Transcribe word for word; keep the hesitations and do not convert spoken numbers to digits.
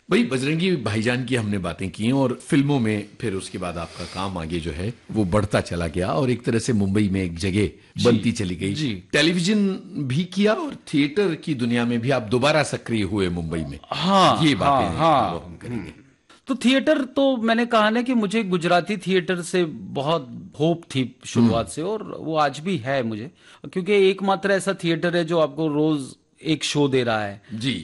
भाई बजरंगी भाईजान की हमने बातें की और फिल्मों में फिर उसके बाद आपका काम आगे जो है वो बढ़ता चला गया और एक तरह से मुंबई में एक जगह बनती चली गई। जी। टेलीविजन भी किया और थिएटर की दुनिया में भी आप दोबारा सक्रिय हुए मुंबई में। हाँ ये बातें हाँ अब हाँ। हम करेंगे। तो थिएटर तो मैंने कहा ना कि मुझे गुजराती थिएटर से बहुत होप थी शुरुआत से, और वो आज भी है मुझे, क्योंकि एकमात्र ऐसा थिएटर है जो आपको रोज एक शो दे रहा है। जी